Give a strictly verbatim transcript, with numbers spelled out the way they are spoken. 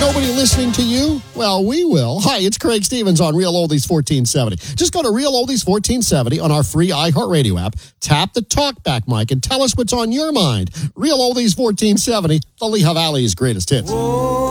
nobody listening to you? Well, we will. Hi, it's Craig Stevens on Real Oldies fourteen seventy. Just go to Real Oldies fourteen seventy on our free iHeartRadio app, tap the talkback mic, and tell us what's on your mind. Real Oldies fourteen seventy, the Lehigh Valley's greatest hits. Whoa.